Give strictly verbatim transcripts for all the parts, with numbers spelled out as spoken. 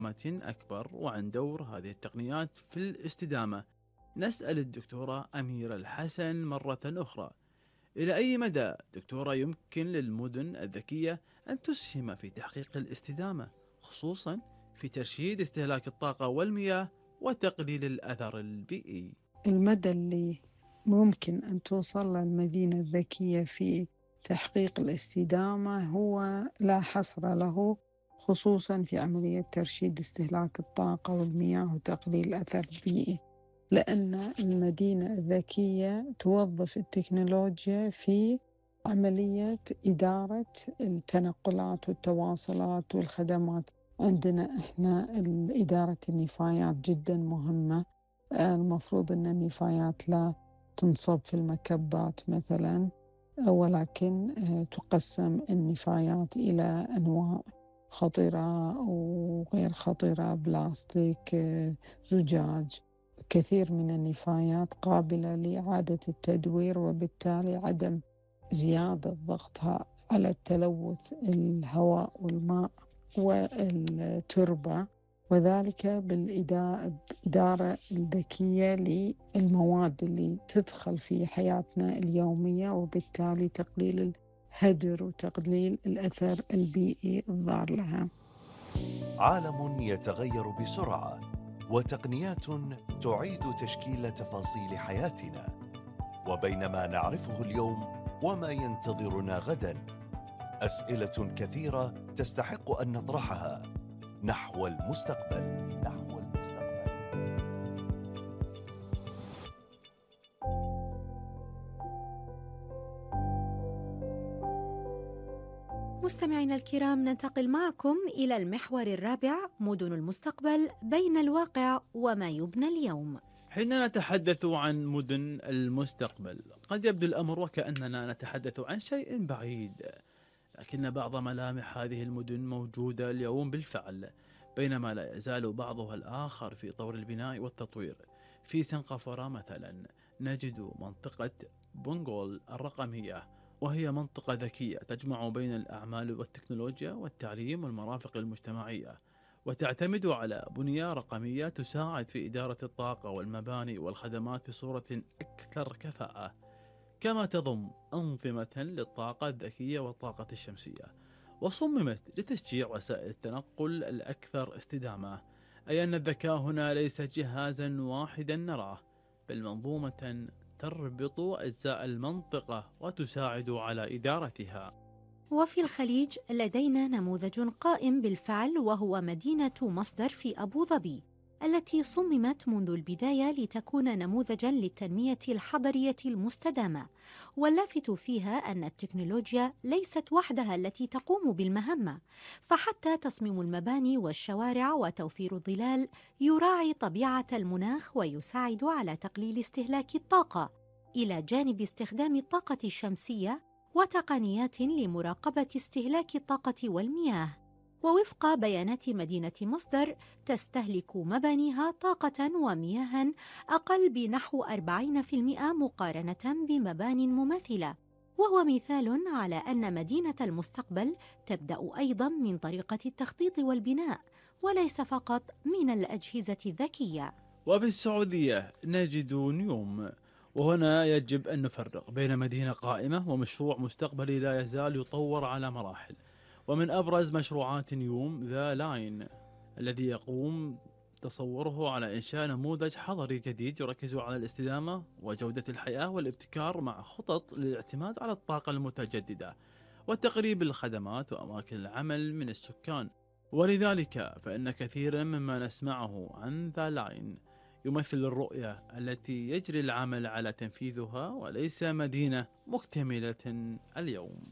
أكبر وعن دور هذه التقنيات في الاستدامة. نسأل الدكتورة أميرة الحسن مرة أخرى: إلى أي مدى دكتورة يمكن للمدن الذكية أن تسهم في تحقيق الاستدامة، خصوصا في ترشيد استهلاك الطاقة والمياه وتقليل الأثر البيئي؟ المدى اللي ممكن أن توصل المدينة الذكية في تحقيق الاستدامة هو لا حصر له، خصوصا في عملية ترشيد استهلاك الطاقة والمياه وتقليل الأثر البيئي، لأن المدينة الذكية توظف التكنولوجيا في عملية إدارة التنقلات والتواصلات والخدمات. عندنا إحنا إدارة النفايات جدا مهمة. المفروض أن النفايات لا تنصب في المكبات مثلا، ولكن تقسم النفايات إلى أنواع خطرة وغير خطرة، بلاستيك، زجاج. كثير من النفايات قابلة لإعادة التدوير، وبالتالي عدم زيادة ضغطها على التلوث الهواء والماء والتربة، وذلك بالإدارة الذكية للمواد اللي تدخل في حياتنا اليومية، وبالتالي تقليل الهدر وتقليل الأثر البيئي الضار لها. عالم يتغير بسرعة، وتقنيات تعيد تشكيل تفاصيل حياتنا، وبين ما نعرفه اليوم وما ينتظرنا غدا أسئلة كثيرة تستحق أن نطرحها نحو المستقبل. نحو المستقبل. مستمعينا الكرام، ننتقل معكم إلى المحور الرابع: مدن المستقبل بين الواقع وما يبنى اليوم. حين نتحدث عن مدن المستقبل قد يبدو الأمر وكأننا نتحدث عن شيء بعيد، لكن بعض ملامح هذه المدن موجودة اليوم بالفعل، بينما لا يزال بعضها الآخر في طور البناء والتطوير. في سنغافورة مثلا نجد منطقة بونغول الرقمية، وهي منطقة ذكية تجمع بين الأعمال والتكنولوجيا والتعليم والمرافق المجتمعية، وتعتمد على بنية رقمية تساعد في إدارة الطاقة والمباني والخدمات بصورة أكثر كفاءة، كما تضم أنظمة للطاقة الذكية والطاقة الشمسية، وصممت لتشجيع وسائل التنقل الأكثر استدامة. أي أن الذكاء هنا ليس جهازا واحدا نراه، بل منظومة تربط أجزاء المنطقة وتساعد على إدارتها. وفي الخليج لدينا نموذج قائم بالفعل، وهو مدينة مصدر في أبو ظبي، التي صممت منذ البداية لتكون نموذجاً للتنمية الحضرية المستدامة. واللافت فيها أن التكنولوجيا ليست وحدها التي تقوم بالمهمة، فحتى تصميم المباني والشوارع وتوفير الظلال يراعي طبيعة المناخ ويساعد على تقليل استهلاك الطاقة، إلى جانب استخدام الطاقة الشمسية وتقنيات لمراقبة استهلاك الطاقة والمياه. ووفق بيانات مدينة مصدر، تستهلك مبانيها طاقة ومياه أقل بنحو أربعين بالمئة مقارنة بمبان مماثلة، وهو مثال على أن مدينة المستقبل تبدأ أيضاً من طريقة التخطيط والبناء، وليس فقط من الأجهزة الذكية. وفي السعودية نجد نيوم، وهنا يجب أن نفرق بين مدينة قائمة ومشروع مستقبلي لا يزال يطور على مراحل. ومن أبرز مشروعات نيوم ذا لاين، الذي يقوم تصوره على إنشاء نموذج حضري جديد يركز على الاستدامة وجودة الحياة والابتكار، مع خطط للاعتماد على الطاقة المتجددة وتقريب الخدمات وأماكن العمل من السكان. ولذلك فإن كثيرا مما نسمعه عن ذا لاين يمثل الرؤية التي يجري العمل على تنفيذها، وليس مدينة مكتملة اليوم.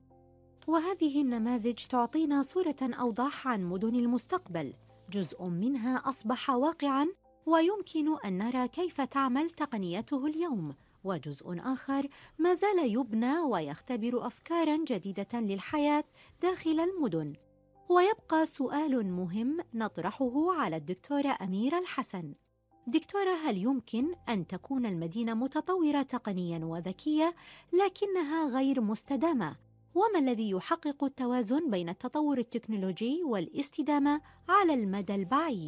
وهذه النماذج تعطينا صورة أوضح عن مدن المستقبل، جزء منها أصبح واقعاً ويمكن أن نرى كيف تعمل تقنيته اليوم، وجزء آخر ما زال يبنى ويختبر أفكاراً جديدة للحياة داخل المدن. ويبقى سؤال مهم نطرحه على الدكتورة أميرة الحسن: دكتورة، هل يمكن أن تكون المدينة متطورة تقنياً وذكية لكنها غير مستدامة؟ وما الذي يحقق التوازن بين التطور التكنولوجي والاستدامة على المدى البعيد؟